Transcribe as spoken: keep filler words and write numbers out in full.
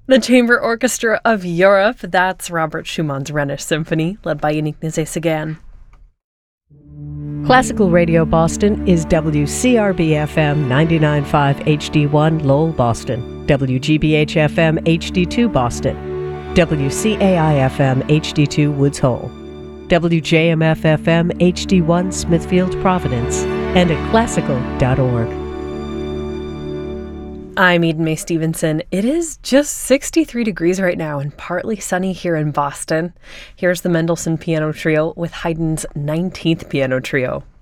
The Chamber Orchestra of Europe, that's Robert Schumann's Rhenish Symphony, led by Yannick Nézet-Séguin. Classical Radio Boston is W C R B F M ninety-nine point five H D one Lowell, Boston, W G B H F M H D two Boston, W C A I F M H D two Woods Hole, W J M F F M H D one Smithfield, Providence, and at classical dot org. I'm Eden May Stevenson. It is just sixty-three degrees right now and partly sunny here in Boston. Here's the Mendelssohn Piano Trio with Haydn's nineteenth Piano Trio.